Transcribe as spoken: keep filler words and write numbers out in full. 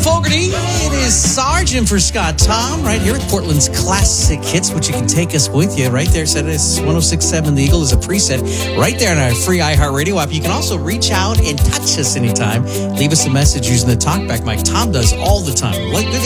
Fogarty. It is Sergeant for Scott Tom right here at Portland's Classic Hits, which you can take us with you right there. Set us one oh six point seven The Eagle is a preset right there in our free iHeartRadio app. You can also reach out and touch us anytime. Leave us a message using the talkback mic. Tom does all the time. Like